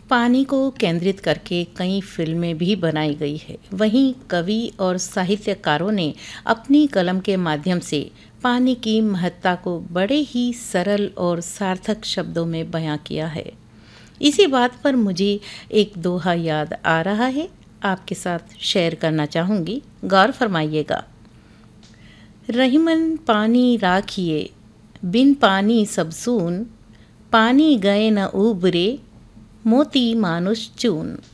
पानी को केंद्रित करके कई फिल्में भी बनाई गई है। वहीं कवि और साहित्यकारों ने अपनी कलम के माध्यम से पानी की महत्ता को बड़े ही सरल और सार्थक शब्दों में बयां किया है। इसी बात पर मुझे एक दोहा याद आ रहा है, आपके साथ शेयर करना चाहूँगी, गौर फरमाइएगा। रहीमन पानी राखिए, बिन पानी सब सून, पानी गए न उबरे, मोती मानुष चून।